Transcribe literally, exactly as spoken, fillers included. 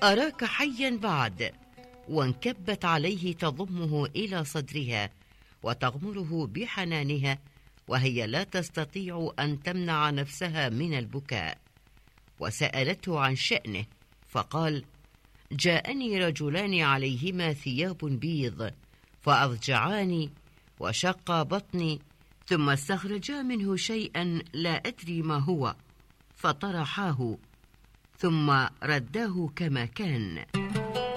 أراك حيا بعد. وانكبت عليه تضمه إلى صدرها وتغمره بحنانها، وهي لا تستطيع أن تمنع نفسها من البكاء. وسألته عن شأنه فقال: جاءني رجلان عليهما ثياب بيض فأضجعاني وشقا بطني، ثم استخرجا منه شيئا لا أدري ما هو فطرحاه ثم رداه كما كان.